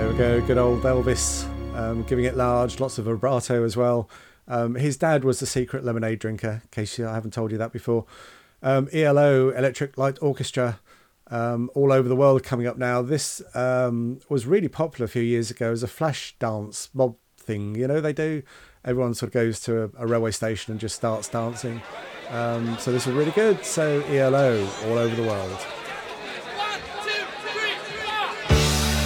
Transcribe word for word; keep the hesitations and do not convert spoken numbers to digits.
There we go, good old Elvis, um, giving it large, lots of vibrato as well. Um, his dad was the secret lemonade drinker, in case I haven't told you that before. Um, E L O, Electric Light Orchestra, um, all over the world coming up now. This um, was really popular a few years ago as a flash dance mob thing. You know, they do, everyone sort of goes to a, a railway station and just starts dancing. Um, so this is really good. So E L O, all over the world.